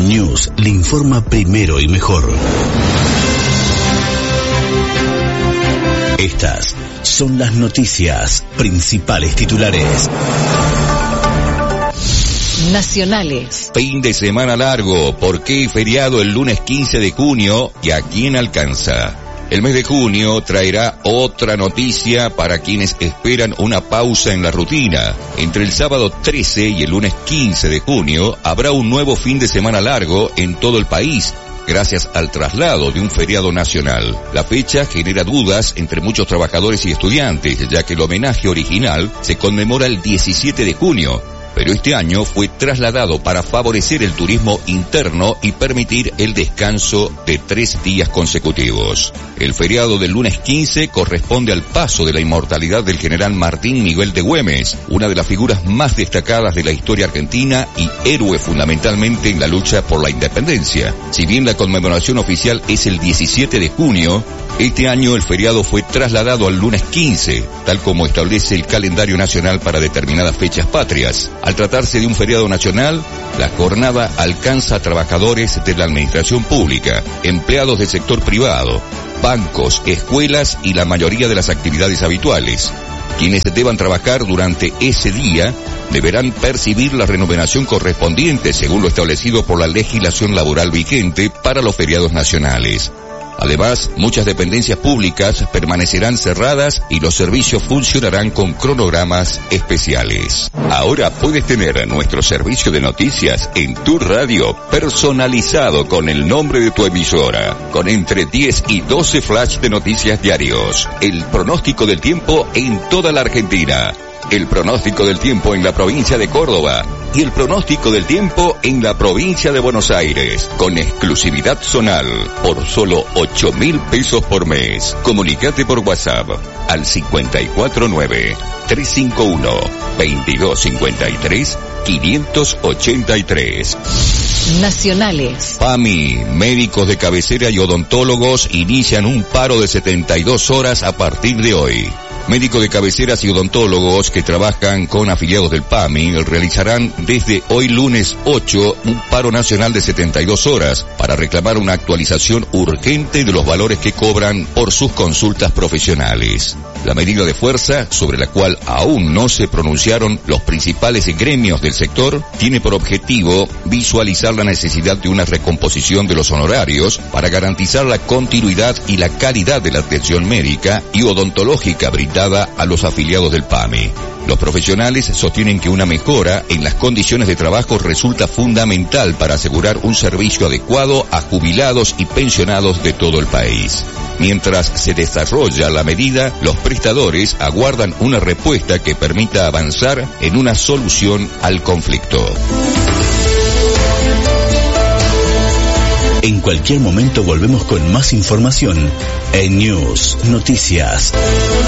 News le informa primero y mejor. Estas son las noticias, principales titulares. Nacionales. Fin de semana largo. ¿Por qué feriado el lunes 15 de junio y a quién alcanza? El mes de junio traerá otra noticia para quienes esperan una pausa en la rutina. Entre el sábado 13 y el lunes 15 de junio habrá un nuevo fin de semana largo en todo el país, gracias al traslado de un feriado nacional. La fecha genera dudas entre muchos trabajadores y estudiantes, ya que el homenaje original se conmemora el 17 de junio. Pero este año fue trasladado para favorecer el turismo interno y permitir el descanso de 3 días consecutivos. El feriado del lunes 15 corresponde al paso de la inmortalidad del general Martín Miguel de Güemes, una de las figuras más destacadas de la historia argentina y héroe fundamentalmente en la lucha por la independencia. Si bien la conmemoración oficial es el 17 de junio, este año el feriado fue trasladado al lunes 15, tal como establece el calendario nacional para determinadas fechas patrias. Al tratarse de un feriado nacional, la jornada alcanza a trabajadores de la administración pública, empleados del sector privado, bancos, escuelas y la mayoría de las actividades habituales. Quienes deban trabajar durante ese día deberán percibir la remuneración correspondiente según lo establecido por la legislación laboral vigente para los feriados nacionales. Además, muchas dependencias públicas permanecerán cerradas y los servicios funcionarán con cronogramas especiales. Ahora puedes tener nuestro servicio de noticias en tu radio personalizado con el nombre de tu emisora, con entre 10 y 12 flash de noticias diarios. El pronóstico del tiempo en toda la Argentina. El pronóstico del tiempo en la provincia de Córdoba y el pronóstico del tiempo en la provincia de Buenos Aires, con exclusividad zonal, por solo 8.000 pesos por mes. Comunicate por WhatsApp al 549-351-2253-583. Nacionales. PAMI, médicos de cabecera y odontólogos inician un paro de 72 horas a partir de hoy. Médicos de cabeceras y odontólogos que trabajan con afiliados del PAMI realizarán desde hoy lunes 8 un paro nacional de 72 horas para reclamar una actualización urgente de los valores que cobran por sus consultas profesionales. La medida de fuerza, sobre la cual aún no se pronunciaron los principales gremios del sector, tiene por objetivo visualizar la necesidad de una recomposición de los honorarios para garantizar la continuidad y la calidad de la atención médica y odontológica brindada a los afiliados del PAMI. Los profesionales sostienen que una mejora en las condiciones de trabajo resulta fundamental para asegurar un servicio adecuado a jubilados y pensionados de todo el país. Mientras se desarrolla la medida, los prestadores aguardan una respuesta que permita avanzar en una solución al conflicto. En cualquier momento volvemos con más información en News Noticias.